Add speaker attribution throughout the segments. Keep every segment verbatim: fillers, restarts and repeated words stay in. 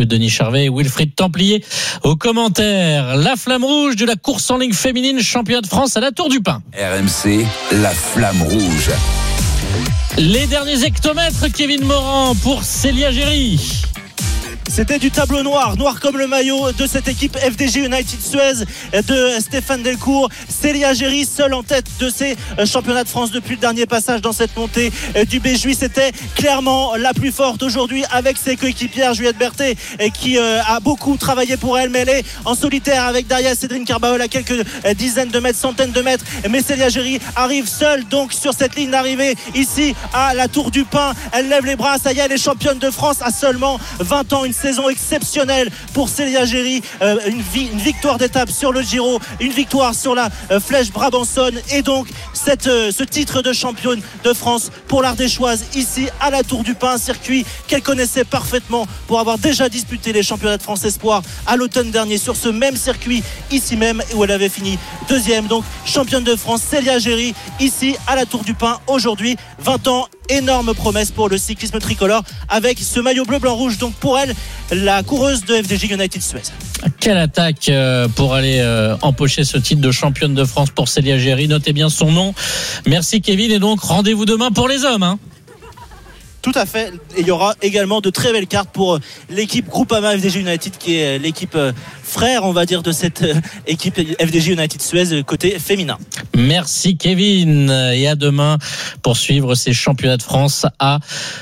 Speaker 1: messieurs Denis Charvet et Wilfried Templier aux commentaires. La flamme rouge de la course en ligne féminine, championnat de France à la Tour du Pin.
Speaker 2: R M C, la flamme rouge.
Speaker 1: Les derniers hectomètres, Kevin Morand pour Célia Géry.
Speaker 3: C'était du tableau noir, noir comme le maillot de cette équipe F D J United Suez de Stéphane Delcourt. Célia Géry, seule en tête de ces championnats de France depuis le dernier passage dans cette montée du Béjuis. C'était clairement la plus forte aujourd'hui avec ses coéquipières. Juliette Berthet qui a beaucoup travaillé pour elle, mais elle est en solitaire avec derrière Cédrine Carbaol à quelques dizaines de mètres, centaines de mètres. Mais Célia Géry arrive seule donc sur cette ligne d'arrivée ici à la Tour du Pin. Elle lève les bras, ça y est, elle est championne de France à seulement vingt ans. Une saison exceptionnelle pour Célia Géry, euh, une, vi- une victoire d'étape sur le Giro, une victoire sur la euh, Flèche Brabançonne et donc cette, euh, ce titre de championne de France pour l'Ardéchoise ici à la Tour du Pin, un circuit qu'elle connaissait parfaitement pour avoir déjà disputé les championnats de France Espoir à l'automne dernier sur ce même circuit ici même où elle avait fini deuxième. Donc championne de France Célia Géry ici à la Tour du Pin aujourd'hui, vingt ans. Énorme promesse pour le cyclisme tricolore avec ce maillot bleu blanc rouge. Donc pour elle, la coureuse de F D J United Suez.
Speaker 1: Quelle attaque pour aller empocher ce titre de championne de France pour Célia Géry. Notez bien son nom. Merci Kevin, et donc rendez-vous demain pour les hommes, hein.
Speaker 3: Tout à fait. Et il y aura également de très belles cartes pour l'équipe Groupama F D J United, qui est l'équipe frère, on va dire, de cette équipe F D J United Suez côté féminin.
Speaker 1: Merci Kevin, et à demain pour suivre ces championnats de France à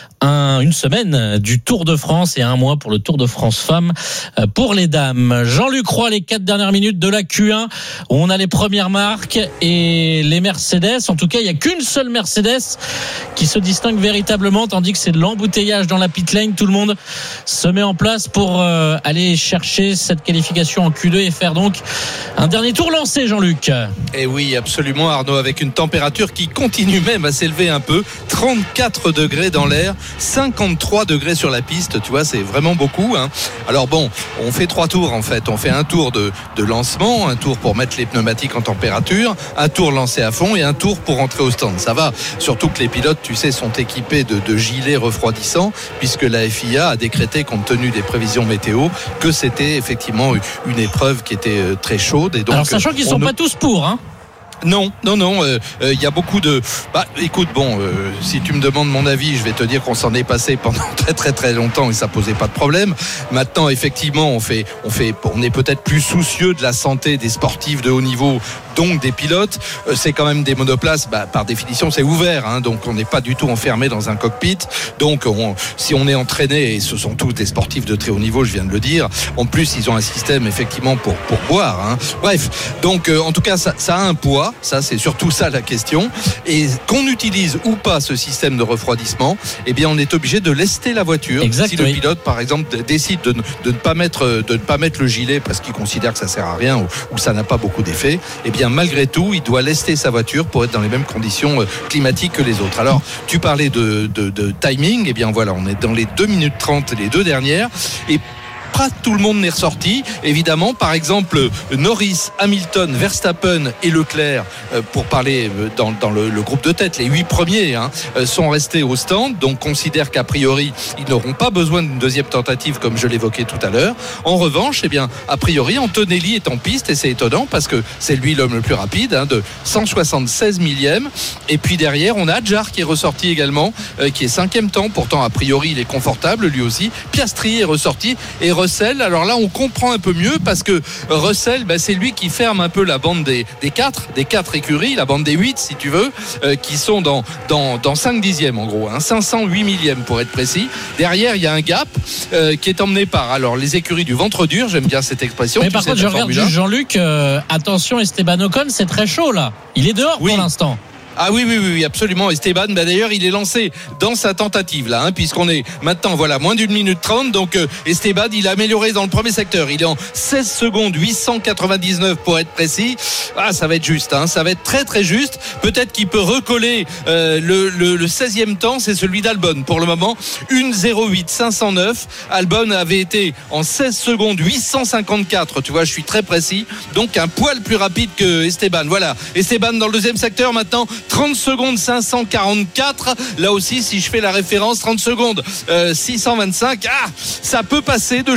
Speaker 1: Un, une semaine du Tour de France et un mois pour le Tour de France Femmes pour les dames. Jean-Luc Roy, les quatre dernières minutes de la Q un où on a les premières marques et les Mercedes. En tout cas, il n'y a qu'une seule Mercedes qui se distingue véritablement, tandis que c'est de l'embouteillage dans la pit lane. Tout le monde se met en place pour euh, aller chercher cette qualification en Q deux et faire donc un dernier tour lancé, Jean-Luc.
Speaker 4: Et oui, absolument, Arnaud, avec une température qui continue même à s'élever un peu. trente-quatre degrés dans l'air, cinquante-trois degrés sur la piste, tu vois, c'est vraiment beaucoup, hein. Alors bon, on fait trois tours en fait. On fait un tour de, de lancement, un tour pour mettre les pneumatiques en température, un tour lancé à fond et un tour pour rentrer au stand. Ça va, surtout que les pilotes, tu sais, sont équipés de, de gilets refroidissants, puisque la F I A a décrété, compte tenu des prévisions météo, que c'était effectivement une épreuve qui était très chaude. Et donc,
Speaker 1: alors sachant qu'ils ne sont ne... pas tous pour, hein.
Speaker 4: Non, non, non. Il euh, euh, y a beaucoup de. Bah, écoute, bon, euh, si tu me demandes mon avis, je vais te dire qu'on s'en est passé pendant très, très, très longtemps et ça posait pas de problème. Maintenant, effectivement, on fait, on fait, on est peut-être plus soucieux de la santé des sportifs de haut niveau, donc des pilotes. Euh, c'est quand même des monoplaces. Bah, par définition, c'est ouvert, hein, donc on n'est pas du tout enfermé dans un cockpit. Donc, on, si on est entraîné, et ce sont tous des sportifs de très haut niveau, je viens de le dire. En plus, ils ont un système effectivement pour pour boire, hein. Bref, donc euh, en tout cas, ça, ça a un poids. Ça, c'est surtout ça la question. Et qu'on utilise ou pas ce système de refroidissement, eh bien, on est obligé de lester la voiture.
Speaker 1: Exact,
Speaker 4: si le
Speaker 1: oui.
Speaker 4: pilote, par exemple, décide de, de ne pas mettre, de ne pas mettre le gilet parce qu'il considère que ça sert à rien ou, ou ça n'a pas beaucoup d'effet, eh bien, malgré tout, il doit lester sa voiture pour être dans les mêmes conditions climatiques que les autres. Alors, tu parlais de, de, de timing. Eh bien, voilà, on est dans les deux minutes trente, les deux dernières. Et pas tout le monde n'est ressorti, évidemment. Par exemple, Norris, Hamilton, Verstappen et Leclerc, euh, pour parler dans, dans le, le groupe de tête, les huit premiers, hein, sont restés au stand. Donc, considère qu'a priori, ils n'auront pas besoin d'une deuxième tentative, comme je l'évoquais tout à l'heure. En revanche, eh bien, a priori, Antonelli est en piste et c'est étonnant parce que c'est lui l'homme le plus rapide, hein, de cent soixante-seize millième. Et puis derrière, on a Adjar qui est ressorti également, euh, qui est cinquième temps. Pourtant, a priori, il est confortable lui aussi. Piastri est ressorti et Russell, alors là on comprend un peu mieux parce que Russell, ben, c'est lui qui ferme un peu la bande des, des quatre des quatre écuries, la bande des huit si tu veux, euh, qui sont dans, dans, dans cinq dixièmes en gros, hein, cinq cent huit millièmes pour être précis. Derrière il y a un gap euh, qui est emmené par alors les écuries du ventre dur, j'aime bien cette expression.
Speaker 1: Mais par contre je regarde juste Jean-Luc, euh, attention, Esteban Ocon, c'est très chaud là, il est dehors oui. Pour l'instant.
Speaker 4: Ah oui, oui, oui, absolument. Esteban, bah d'ailleurs, il est lancé dans sa tentative, là, hein, puisqu'on est maintenant, voilà, moins d'une minute trente. Donc, euh, Esteban, il a amélioré dans le premier secteur. Il est en seize secondes, huit cent quatre-vingt-dix-neuf pour être précis. Ah, ça va être juste, hein, ça va être très, très juste. Peut-être qu'il peut recoller euh, le, le, le seizième temps, c'est celui d'Albon. Pour le moment, un zéro huit cinq cent neuf. Albon avait été en seize secondes, huit cent cinquante-quatre. Tu vois, je suis très précis. Donc, un poil plus rapide que Esteban. Voilà. Esteban dans le deuxième secteur maintenant. trente secondes cinq cent quarante-quatre. Là aussi, si je fais la référence, trente secondes euh, six cent vingt-cinq. Ah, ça peut passer de